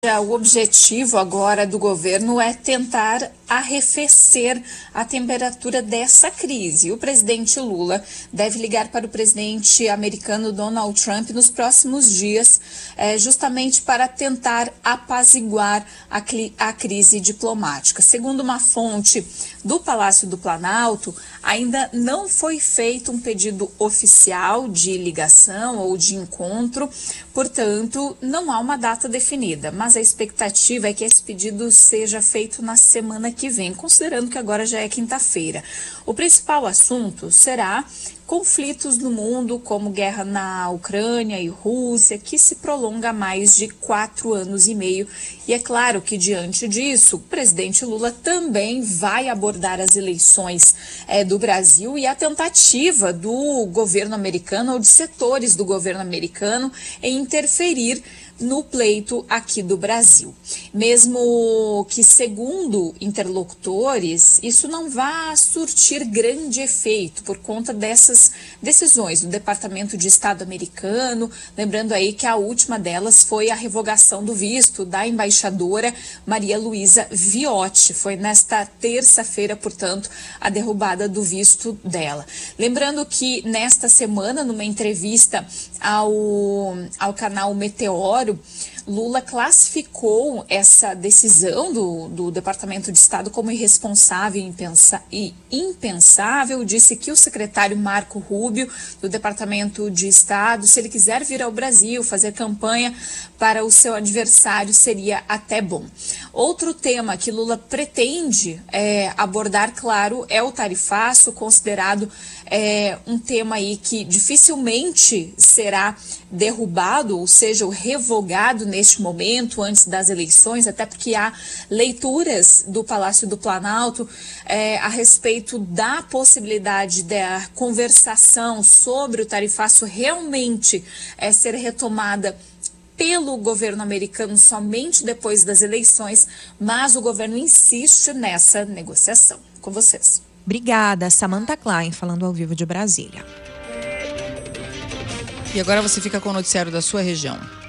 O objetivo agora do governo é tentar arrefecer a temperatura dessa crise. O presidente Lula deve ligar para o presidente americano Donald Trump nos próximos dias, justamente para tentar apaziguar a crise diplomática. Segundo uma fonte do Palácio do Planalto, ainda não foi feito um pedido oficial de ligação ou de encontro, portanto, não há uma data definida, mas a expectativa é que esse pedido seja feito na semana que vem, considerando que agora já é quinta-feira. O principal assunto será conflitos no mundo, como guerra na Ucrânia e Rússia, que se prolonga há mais de 4 anos e meio. E é claro que, diante disso, o presidente Lula também vai abordar as eleições do Brasil e a tentativa do governo americano ou de setores do governo americano em interferir no pleito aqui do Brasil. Mesmo que, segundo interlocutores, isso não vá surtir grande efeito por conta dessas decisões do Departamento de Estado americano, lembrando aí que a última delas foi a revogação do visto da embaixadora Maria Luísa Viotti. Foi nesta terça-feira, portanto, a derrubada do visto dela. Lembrando que nesta semana, numa entrevista ao canal Meteoro, Lula classificou essa decisão do Departamento de Estado como irresponsável e impensável. Disse que o secretário Marco Rubio, do Departamento de Estado, se ele quiser vir ao Brasil fazer campanha para o seu adversário, seria até bom. Outro tema que Lula pretende abordar, claro, é o tarifaço, considerado um tema aí que dificilmente será derrubado, ou seja, revogado neste momento, antes das eleições, até porque há leituras do Palácio do Planalto a respeito da possibilidade da conversação sobre o tarifaço realmente ser retomada pelo governo americano somente depois das eleições, mas o governo insiste nessa negociação. Com vocês. Obrigada, Samantha Klein, falando ao vivo de Brasília. E agora você fica com o noticiário da sua região.